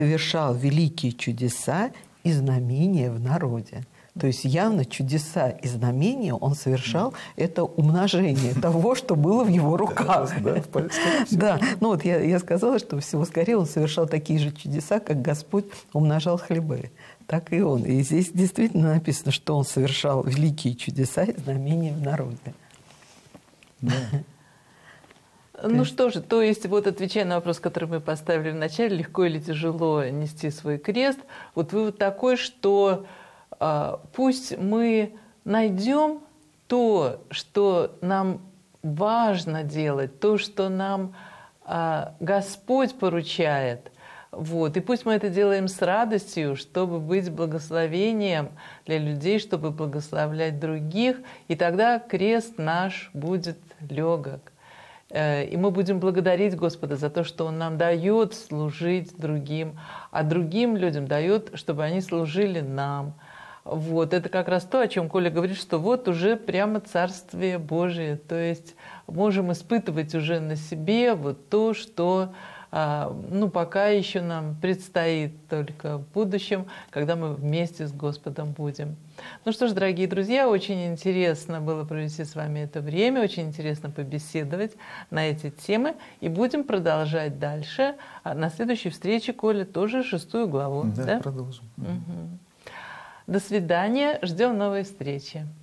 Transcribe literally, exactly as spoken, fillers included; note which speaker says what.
Speaker 1: совершал великие чудеса и знамения в народе. То есть явно чудеса и знамения он совершал, это умножение того, что было в его руках. Да, ну вот я, я сказала, что всего скорее он совершал такие же чудеса, как Господь умножал хлебы. Так и он. И здесь действительно написано, что он совершал великие чудеса и знамения в народе.
Speaker 2: Да.
Speaker 3: Ну что же, то есть, вот отвечая на вопрос, который мы поставили в начале, легко или тяжело нести свой крест, вот вывод такой, что э, пусть мы найдем то, что нам важно делать, то, что нам э, Господь поручает, вот, и пусть мы это делаем с радостью, чтобы быть благословением для людей, чтобы благословлять других, и тогда крест наш будет легок. И мы будем благодарить Господа за то, что Он нам дает служить другим, а другим людям дает, чтобы они служили нам. Вот. Это как раз то, о чем Коля говорит, что вот уже прямо Царствие Божие. То есть можем испытывать уже на себе вот то, что ну, пока еще нам предстоит только в будущем, когда мы вместе с Господом будем. Ну что ж, дорогие друзья, очень интересно было провести с вами это время, очень интересно побеседовать на эти темы, и будем продолжать дальше. На следующей встрече, Коля, тоже шестую главу.
Speaker 2: Да,
Speaker 3: да?
Speaker 2: продолжим.
Speaker 3: Угу. До свидания, ждем новой встречи.